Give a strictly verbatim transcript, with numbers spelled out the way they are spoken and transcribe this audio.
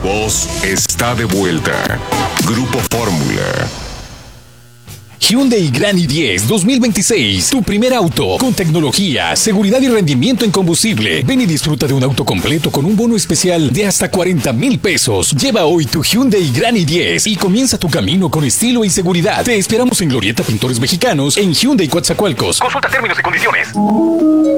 voz está de vuelta. Grupo Fórmula. Hyundai Grand i diez dos mil veintiséis, tu primer auto, con tecnología, seguridad y rendimiento en combustible. Ven y disfruta de un auto completo con un bono especial de hasta cuarenta mil pesos. Lleva hoy tu Hyundai Grand i diez y comienza tu camino con estilo y seguridad. Te esperamos en Glorieta Pintores Mexicanos, en Hyundai Coatzacoalcos. Consulta términos y condiciones.